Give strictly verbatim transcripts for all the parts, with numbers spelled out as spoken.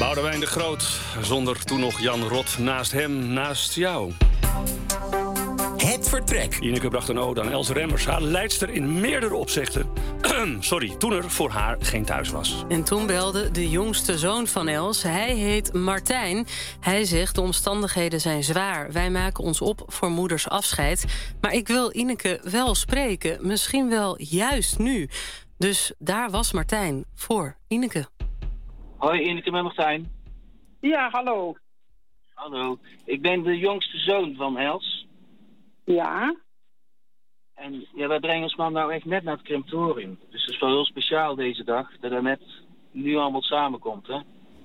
Boudewijn de Groot, zonder toen nog Jan Rot naast hem, naast jou. Het vertrek. Ineke bracht een ode aan Els Remmers, haar leidster in meerdere opzichten. Sorry, toen er voor haar geen thuis was. En toen belde de jongste zoon van Els. Hij heet Martijn. Hij zegt, de omstandigheden zijn zwaar. Wij maken ons op voor moeders afscheid. Maar ik wil Ineke wel spreken. Misschien wel juist nu. Dus daar was Martijn voor Ineke. Hoi, Ineke met Martijn. Ja, hallo. Hallo. Ik ben de jongste zoon van Els. Ja. En ja, wij brengen ons man nou echt net naar het crematorium. Dus het is wel heel speciaal deze dag, dat er net nu allemaal samenkomt, hè.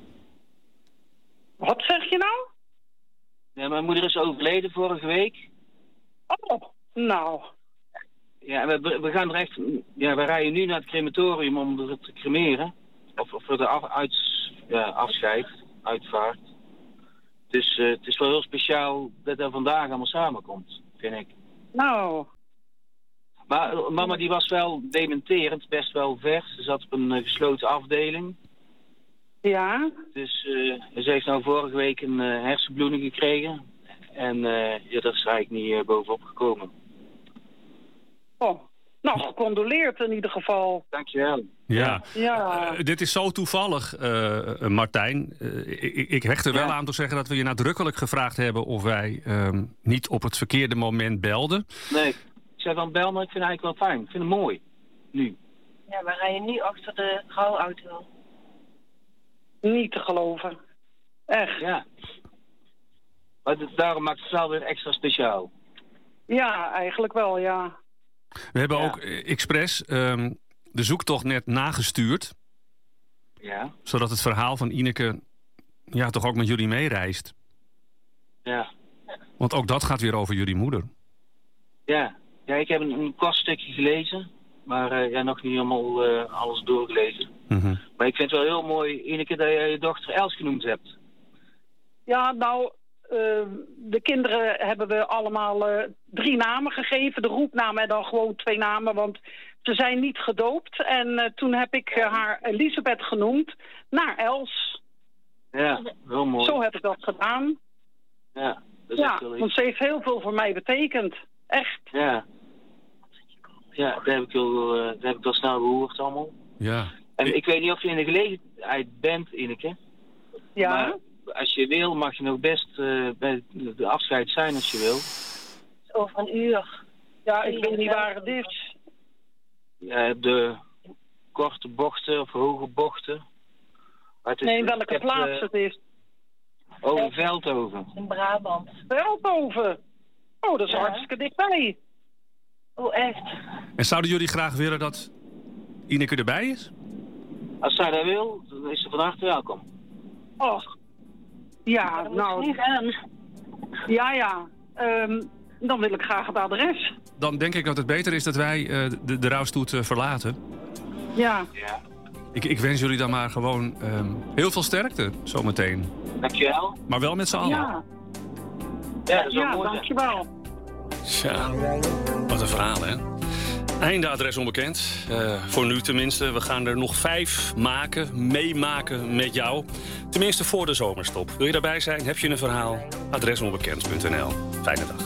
Wat zeg je nou? Ja, mijn moeder is overleden vorige week. Oh, nou. Ja, we, we gaan er echt... Ja, we rijden nu naar het crematorium om het te cremeren. Of, of voor de af, uit, ja, afscheid, uitvaart. Dus uh, het is wel heel speciaal dat er vandaag allemaal samenkomt, vind ik. Nou. Maar mama die was wel dementerend, best wel ver. Ze zat op een uh, gesloten afdeling. Ja. Dus uh, ze heeft nou vorige week een uh, hersenbloeding gekregen. En uh, ja, daar is ze eigenlijk niet uh, bovenop gekomen. Oh, nou, gecondoleerd in ieder geval. Dankjewel. Ja, ja. Uh, dit is zo toevallig, uh, Martijn. Uh, ik, ik hecht er wel ja. aan te zeggen dat we je nadrukkelijk gevraagd hebben... of wij um, niet op het verkeerde moment belden. Nee, ik zei van bel, maar ik vind het eigenlijk wel fijn. Ik vind het mooi, nu. Ja, we rijden nu achter de rouwauto. Niet te geloven. Echt. Ja. Maar d- daarom maakt het wel weer extra speciaal. Ja, eigenlijk wel, ja. We hebben Ja. ook uh, expres um, de zoektocht net nagestuurd... Ja. zodat het verhaal van Ineke ja, toch ook met jullie meereist. Ja. Want ook dat gaat weer over jullie moeder. Ja. Ja, ik heb een, een kort stukje gelezen. Maar uh, ja, nog niet helemaal uh, alles doorgelezen. Mm-hmm. Maar ik vind het wel heel mooi, Ineke, dat je je dochter Els genoemd hebt. Ja, nou, uh, de kinderen hebben we allemaal uh, drie namen gegeven. De roepnaam en dan gewoon twee namen, want ze zijn niet gedoopt. En uh, toen heb ik uh, haar Elisabeth genoemd naar Els. Ja, heel mooi. Zo heb ik dat gedaan. Ja, dat is Ja, echt wel lief. want ze heeft heel veel voor mij betekend. Echt. Ja. Ja, dat heb ik wel, uh, dat heb ik wel snel gehoord allemaal. Ja. En ik weet niet of je in de gelegenheid bent, Ineke. Ja. Maar als je wil, mag je nog best uh, bij de afscheid zijn als je wil. Over een uur. Ja, ik weet niet waar het is. Ja, de korte bochten of hoge bochten. Maar het is- Nee, in ik welke heb, plaats uh, het is. Over Veldhoven. In Brabant. Veldhoven. Oh, dat is Ja. hartstikke dichtbij. Oh, echt? En zouden jullie graag willen dat Ineke erbij is? Als zij dat wil, dan is ze van harte welkom. Oh. Ja, Dan moet nou, je nu gaan. ja, ja. Um, dan wil ik graag het adres. Dan denk ik dat het beter is dat wij uh, de, de rouwstoet uh, verlaten. Ja. Ja. Ik, ik wens jullie dan maar gewoon um, heel veel sterkte zometeen. Dankjewel. Maar wel met z'n allen. Ja, Ja, dat is wel ja, mooi. dankjewel. Tja, wat een verhaal, hè? Einde adres onbekend. Uh, voor nu tenminste. We gaan er nog vijf maken, meemaken met jou. Tenminste voor de zomerstop. Wil je daarbij zijn? Heb je een verhaal? adres onbekend punt n l. Fijne dag.